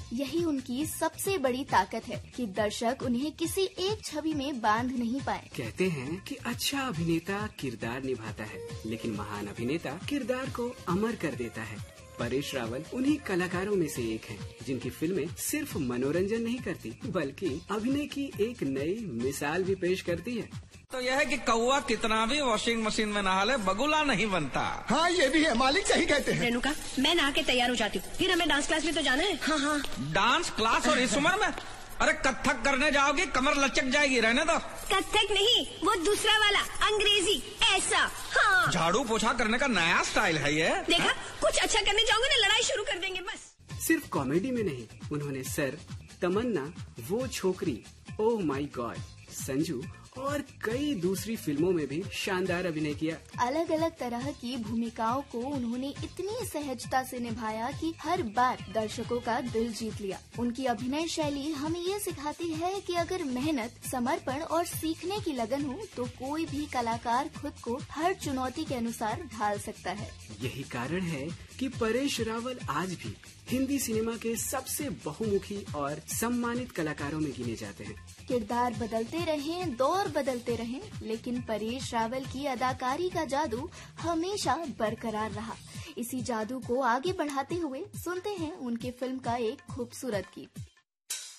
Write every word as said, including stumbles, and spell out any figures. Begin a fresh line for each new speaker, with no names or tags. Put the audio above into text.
यही उनकी सबसे बड़ी ताकत है कि दर्शक उन्हें किसी एक छवि में बांध नहीं पाए।
कहते हैं कि अच्छा अभिनेता किरदार निभाता है, लेकिन महान अभिनेता किरदार को अमर कर देता है। परेश रावल उन्हीं कलाकारों में से एक हैं, जिनकी फिल्में सिर्फ मनोरंजन नहीं करती बल्कि अभिनय की एक नई मिसाल भी पेश करती है।
तो यह है कि कौवा कितना भी वॉशिंग मशीन में नहा ले बगुला नहीं बनता।
हाँ ये भी है, मालिक सही कहते हैं।
रेणुका, मैं नहा के तैयार हो जाती हूँ, फिर हमें डांस क्लास में तो जाना है। हाँ हाँ
डांस क्लास और इस उम्र में? अरे कथक करने जाओगी कमर लचक जाएगी, रहने दो।
कथक नहीं, वो दूसरा वाला अंग्रेजी ऐसा। हाँ
झाड़ू पोछा करने का नया स्टाइल है ये।
देखा हा? कुछ अच्छा करने जाओगे ना लड़ाई शुरू कर देंगे बस।
सिर्फ कॉमेडी में नहीं, उन्होंने सर, तमन्ना, वो छोकरी, ओह माय गॉड, संजू और कई दूसरी फिल्मों में भी शानदार अभिनय किया।
अलग अलग तरह की भूमिकाओं को उन्होंने इतनी सहजता से निभाया कि हर बार दर्शकों का दिल जीत लिया। उनकी अभिनय शैली हमें ये सिखाती है कि अगर मेहनत, समर्पण और सीखने की लगन हो तो कोई भी कलाकार खुद को हर चुनौती के अनुसार ढाल सकता है।
यही कारण है कि परेश रावल आज भी हिंदी सिनेमा के सबसे बहुमुखी और सम्मानित कलाकारों में गिने जाते हैं।
किरदार बदलते रहें, दौर बदलते रहें, लेकिन परेश रावल की अदाकारी का जादू हमेशा बरकरार रहा। इसी जादू को आगे बढ़ाते हुए सुनते हैं उनके फिल्म का एक खूबसूरत गीत।